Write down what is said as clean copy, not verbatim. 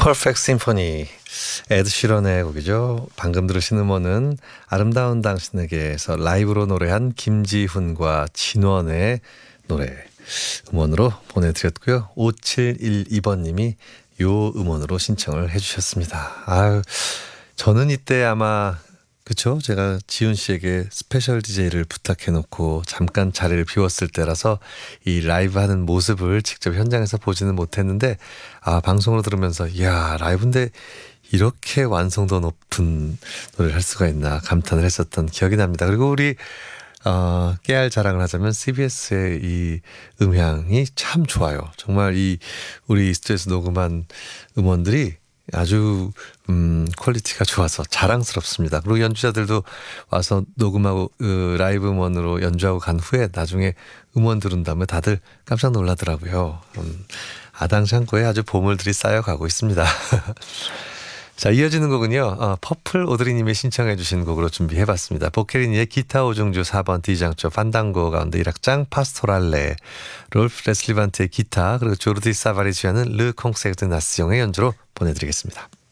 퍼펙트 심포니 에드 시런의 곡이죠. 방금 들으신 음원은 아름다운 당신에게에서 라이브로 노래한 김지훈과 진원의 노래 음원으로 보내드렸고요. 5712번님이 요 음원으로 신청을 해주셨습니다. 아유, 저는 이때 아마 그쵸? 제가 지훈 씨에게 스페셜 DJ를 부탁해놓고 잠깐 자리를 비웠을 때라서 이 라이브 하는 모습을 직접 현장에서 보지는 못했는데 방송으로 들으면서 이야 라이브인데 이렇게 완성도 높은 노래를 할 수가 있나 감탄을 했었던 기억이 납니다. 그리고 우리 깨알 자랑을 하자면 CBS의 이 음향이 참 좋아요. 정말 이 우리 스튜디오에서 녹음한 음원들이 아주 퀄리티가 좋아서 자랑스럽습니다. 그리고 연주자들도 와서 녹음하고 라이브 음원으로 연주하고 간 후에 나중에 음원 들은 다음에 다들 깜짝 놀라더라고요. 아당샹고에 아주 보물들이 쌓여가고 있습니다. 자, 이어지는 곡은요. 퍼플 오드리님이 신청해 주신 곡으로 준비해봤습니다. 보케리니의 기타 오중주 4번 D장조 판당고 가운데 1악장 파스토랄레, 롤프 레슬리반트의 기타 그리고 조르디 사바리 주하는 르 콩세르드 나스용의 연주로 보내드리겠습니다.